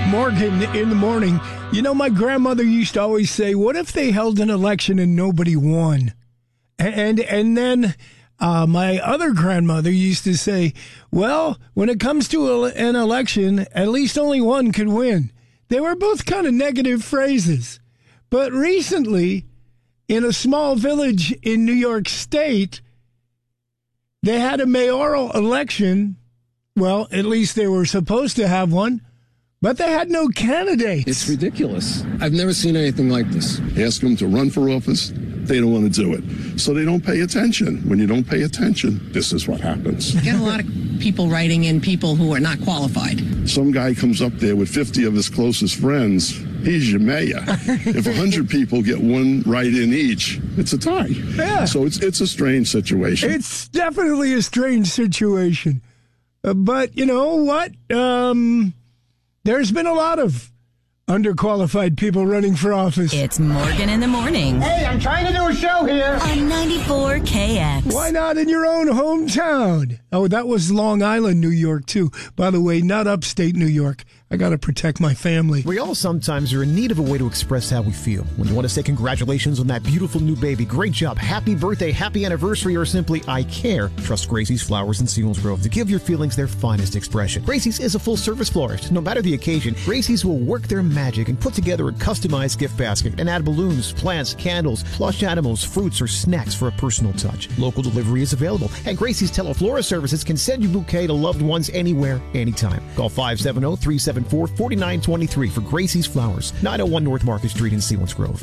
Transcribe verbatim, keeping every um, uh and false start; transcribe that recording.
Morgan in the morning. You know, my grandmother used to always say, what if they held an election and nobody won? And and then uh, my other grandmother used to say, well, when it comes to an election, at least only one could win. They were both kind of negative phrases. But recently, in a small village in New York State, they had a mayoral election. Well, at least they were supposed to have one. But they had no candidates. It's ridiculous. I've never seen anything like this. Ask them to run for office. They don't want to do it. So they don't pay attention. When you don't pay attention, this is what happens. You get a lot of people writing in people who are not qualified. Some guy comes up there with fifty of his closest friends. He's your mayor. If one hundred people get one write-in each, it's a tie. Yeah. So it's, it's a strange situation. It's definitely a strange situation. Uh, but you know what? Um... There's been a lot of underqualified people running for office. It's Morgan in the morning. Hey, I'm trying to do a show here. On ninety-four K X. Why not in your own hometown? Oh, that was Long Island, New York, too. By the way, not upstate New York. I got to protect my family. We all sometimes are in need of a way to express how we feel. When you want to say congratulations on that beautiful new baby, great job, happy birthday, happy anniversary, or simply I care, trust Gracie's Flowers in Selinsgrove to give your feelings their finest expression. Gracie's is a full-service florist. No matter the occasion, Gracie's will work their magic and put together a customized gift basket and add balloons, plants, candles, plush animals, fruits, or snacks for a personal touch. Local delivery is available, and Gracie's Teleflora services can send your bouquet to loved ones anywhere, anytime. Call five seven zero, three seven four, four nine two three for Gracie's Flowers, nine oh one North Market Street in Selinsgrove.